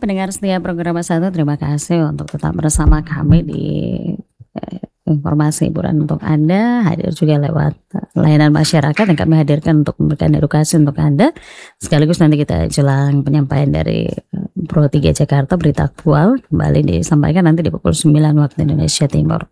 pendengar setia program Satu, terima kasih untuk tetap bersama kami di informasi hiburan untuk Anda, hadir juga lewat layanan masyarakat yang kami hadirkan untuk memberikan edukasi untuk Anda. Sekaligus nanti kita jelang penyampaian dari Pro 3 Jakarta, berita aktual kembali disampaikan nanti di pukul 9 waktu Indonesia Timur.